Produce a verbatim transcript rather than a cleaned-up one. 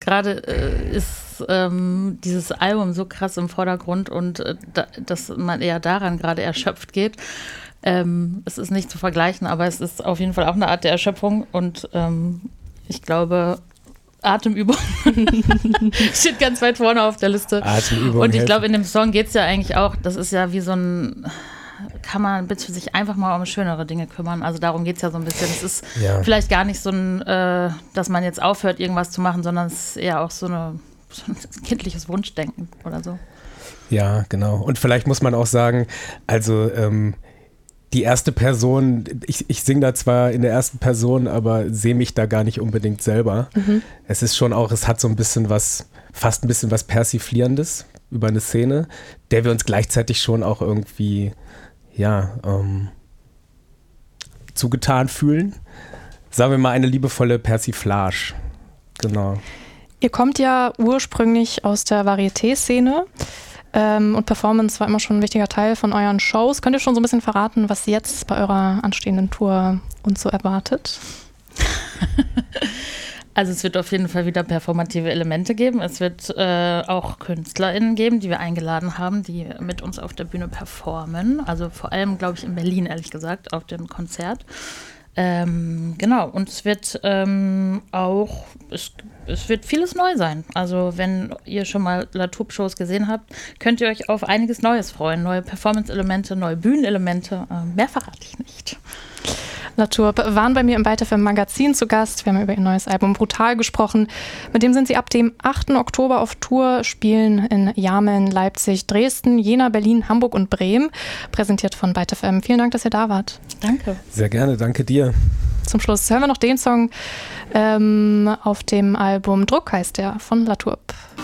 gerade äh, ist ähm, dieses Album so krass im Vordergrund und äh, da, dass man eher daran gerade erschöpft geht. Ähm, es ist nicht zu vergleichen, aber es ist auf jeden Fall auch eine Art der Erschöpfung und ähm, ich glaube, Atemübung steht ganz weit vorne auf der Liste. Atemübung und ich glaube, in dem Song geht es ja eigentlich auch, das ist ja wie so ein, kann man bitte sich einfach mal um schönere Dinge kümmern. Also darum geht es ja so ein bisschen. Es ist ja. vielleicht gar nicht so ein, äh, dass man jetzt aufhört, irgendwas zu machen, sondern es ist eher auch so, eine, so ein kindliches Wunschdenken oder so. Ja, genau. Und vielleicht muss man auch sagen, also ähm, die erste Person, ich, ich singe da zwar in der ersten Person, aber sehe mich da gar nicht unbedingt selber. Mhm. Es ist schon auch, es hat so ein bisschen was, fast ein bisschen was Persiflierendes über eine Szene, der wir uns gleichzeitig schon auch irgendwie, ja, ähm, zugetan fühlen. Sagen wir mal eine liebevolle Persiflage. Genau. Ihr kommt ja ursprünglich aus der Varieté-Szene. Ähm, und Performance war immer schon ein wichtiger Teil von euren Shows. Könnt ihr schon so ein bisschen verraten, was jetzt bei eurer anstehenden Tour uns so erwartet? Also es wird auf jeden Fall wieder performative Elemente geben. Es wird äh, auch KünstlerInnen geben, die wir eingeladen haben, die mit uns auf der Bühne performen. Also vor allem, glaube ich, in Berlin, ehrlich gesagt, auf dem Konzert. Ähm, genau, und es wird ähm, auch, es, es wird vieles neu sein. Also wenn ihr schon mal Latourp-Shows gesehen habt, könnt ihr euch auf einiges Neues freuen. Neue Performance-Elemente, neue Bühnenelemente. Äh, mehr verrate ich nicht. Latourp waren bei mir im Byte F M Magazin zu Gast. Wir haben über ihr neues Album Brutal gesprochen. Mit dem sind sie ab dem achten Oktober auf Tour, spielen in Jameln, Leipzig, Dresden, Jena, Berlin, Hamburg und Bremen. Präsentiert von Byte F M. Vielen Dank, dass ihr da wart. Danke. Sehr gerne, danke dir. Zum Schluss hören wir noch den Song ähm, auf dem Album Druck heißt der von Latourp.